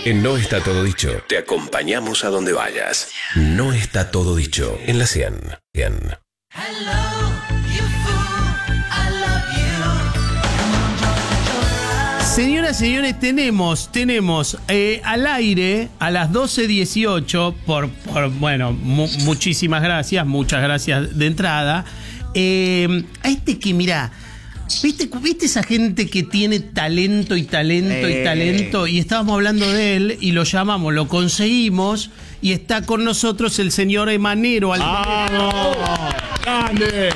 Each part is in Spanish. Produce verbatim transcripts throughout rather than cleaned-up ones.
En No Está Todo Dicho, te acompañamos a donde vayas. No está todo dicho en la cien. cien. Señoras y señores, tenemos, tenemos eh, al aire a las doce dieciocho, por, por bueno, mu muchísimas gracias, muchas gracias de entrada, eh, a este que, mirá, ¿Viste, ¿Viste esa gente que tiene talento y talento eh. y talento? Y estábamos hablando de él y lo llamamos, lo conseguimos y está con nosotros el señor Emanero. ¡Vamos! ¡Grande!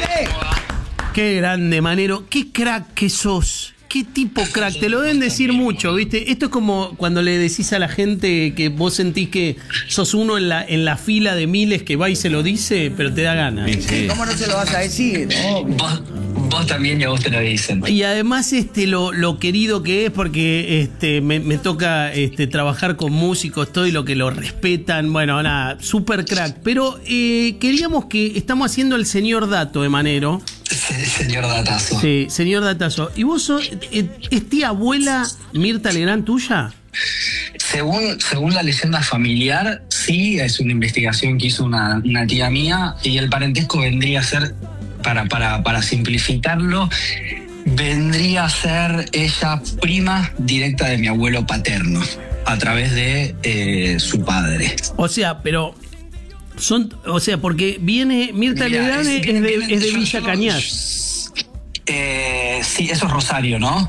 ¡Qué grande, Manero! ¡Qué crack que sos! ¿Qué tipo crack? Te lo deben decir mucho, ¿viste? Esto es como cuando le decís a la gente que vos sentís que sos uno en la, en la fila de miles que va y se lo dice, pero te da ganas. Sí. ¿Cómo no se lo vas a decir? Obvio. Vos, vos también y a vos te lo dicen. Y además este lo, lo querido que es, porque este me, me toca este trabajar con músicos, todo, y lo que lo respetan. Bueno, nada, súper crack. Pero eh, queríamos que estamos haciendo el señor Dato de Manero. Sí, señor Datazo. Sí, señor Datazo. ¿Y vos sos, eh, es tía abuela Mirta Legrand tuya? Según, según la leyenda familiar, sí, es una investigación que hizo una, una tía mía, y el parentesco vendría a ser, para, para, para simplificarlo, vendría a ser ella prima directa de mi abuelo paterno, a través de eh, su padre. O sea, pero... Son, o sea, porque viene Mirta Mirá, Legrand es, es, de, es de Villa Cañas. Eh, sí, eso es Rosario, ¿no?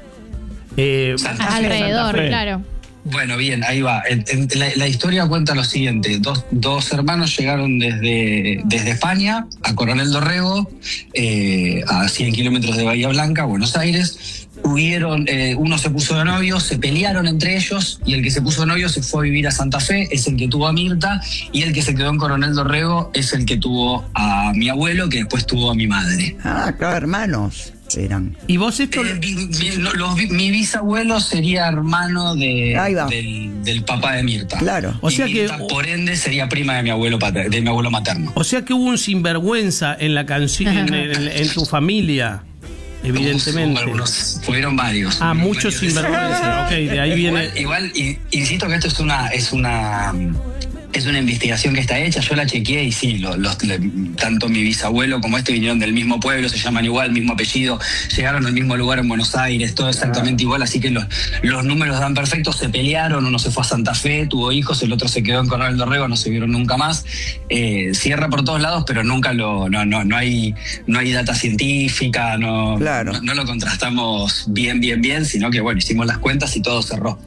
Eh, alrededor, claro. Bueno, bien, ahí va. En, en, la, la historia cuenta lo siguiente. Dos, dos hermanos llegaron desde, desde España a Coronel Dorrego, eh, a cien kilómetros de Bahía Blanca, Buenos Aires. Hubieron, eh, uno se puso de novio, se pelearon entre ellos, y el que se puso de novio se fue a vivir a Santa Fe, es el que tuvo a Mirta, y el que se quedó en Coronel Dorrego es el que tuvo a mi abuelo, que después tuvo a mi madre. Ah, claro, hermanos eran. ¿Y vos esto? Eh, mi, mi, los, mi bisabuelo sería hermano de, del, del papá de Mirta. Claro. O sea y que Mirta, por ende, sería prima de mi abuelo pater, de mi abuelo materno. O sea que hubo un sinvergüenza en la canción, en, en, en tu familia. Evidentemente. Algunos, fueron varios. Ah, muchos sinvergüenza. Ok, de ahí viene. Igual, igual, insisto que esto es una, es una, es una investigación que está hecha. Yo la chequeé y sí, los, los, tanto mi bisabuelo como este vinieron del mismo pueblo, se llaman igual, mismo apellido, llegaron al mismo lugar en Buenos Aires, todo exactamente igual, así que los, los números dan perfectos. Se pelearon, uno se fue a Santa Fe, tuvo hijos, el otro se quedó en Coronel Dorrego, no se vieron nunca más. Eh, cierra por todos lados, pero nunca lo, no, no, no hay, no hay data científica, no, claro. no, no lo contrastamos bien, bien, bien, sino que bueno, hicimos las cuentas y todo cerró.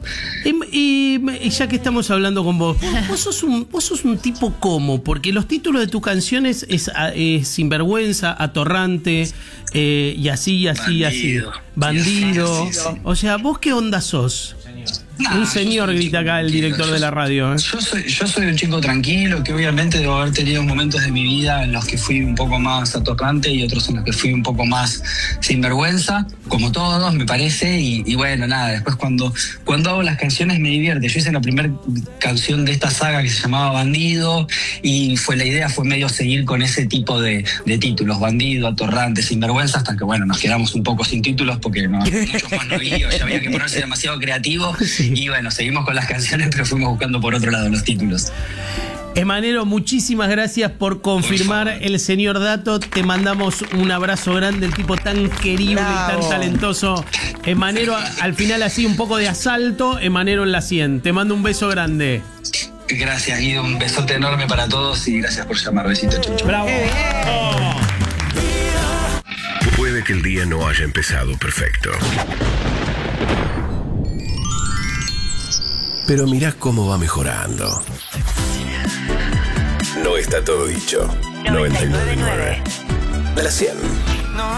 Y, y ya que estamos hablando con vos, vos sos un, vos sos un tipo como, porque los títulos de tus canciones es, es Sinvergüenza, Atorrante, eh, y así, y así, y así. Bandido. Sí, sí, sí. O sea, ¿vos qué onda sos? Nah, un señor grita acá el director yo, de la radio. ¿eh? Yo soy, yo soy un chico tranquilo, que obviamente debo haber tenido momentos de mi vida en los que fui un poco más atorrante y otros en los que fui un poco más sinvergüenza, como todos, me parece. Y, y bueno, nada, después cuando, cuando hago las canciones me divierte. Yo hice la primera canción de esta saga que se llamaba Bandido, y fue la idea fue medio seguir con ese tipo de, de títulos, Bandido, Atorrante, Sinvergüenza, hasta que bueno, nos quedamos un poco sin títulos porque no, muchos más no había, ya había que ponerse demasiado creativo. Sí. Y bueno, seguimos con las canciones, pero fuimos buscando por otro lado los títulos. Emanero, muchísimas gracias por confirmar por el señor Dato. Te mandamos un abrazo grande, el tipo tan querible y tan talentoso. Emanero, al final así un poco de asalto, Emanero en la cien. Te mando un beso grande. Gracias, Guido, un besote enorme para todos y gracias por llamar. Besito, chucho. ¡Bravo! Oh. Puede que el día no haya empezado perfecto, pero mirá cómo va mejorando. No está todo dicho. noventa y nueve punto nueve. De la cien.